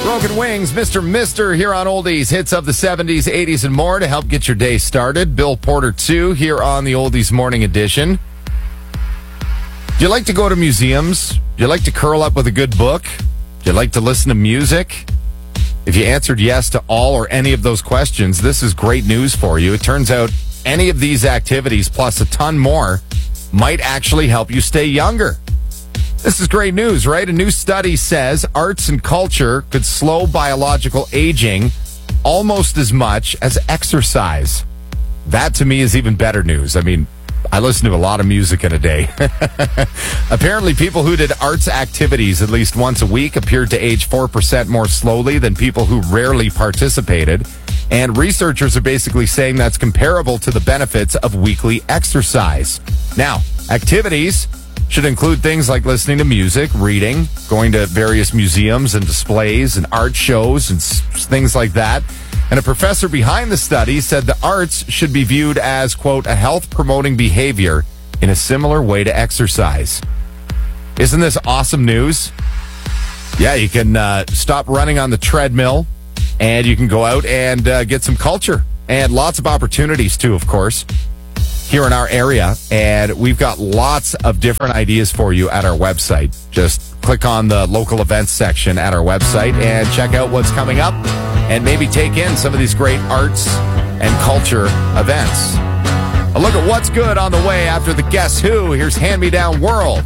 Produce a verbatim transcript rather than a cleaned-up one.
Broken Wings, Mister Mister here on Oldies, hits of the seventies, eighties, and more to help get your day started. Bill Porter, too, here on the Oldies Morning Edition. Do you like to go to museums? Do you like to curl up with a good book? Do you like to listen to music? If you answered yes to all or any of those questions, this is great news for you. It turns out any of these activities, plus a ton more, might actually help you stay younger. This is great news, right? A new study says arts and culture could slow biological aging almost as much as exercise. That, to me, is even better news. I mean, I listen to a lot of music in a day. Apparently, people who did arts activities at least once a week appeared to age four percent more slowly than people who rarely participated. And researchers are basically saying that's comparable to the benefits of weekly exercise. Now, activities should include things like listening to music, reading, going to various museums and displays and art shows and s- things like that. And a professor behind the study said the arts should be viewed as, quote, a health-promoting behavior in a similar way to exercise. Isn't this awesome news? Yeah, you can uh, stop running on the treadmill and you can go out and uh, get some culture and lots of opportunities too, of course, here in our area. And we've got lots of different ideas for you at our website. Just click on the local events section at our website and check out what's coming up and maybe take in some of these great arts and culture events. A look at what's good on the way after the Guess Who. Here's Hand Me Down World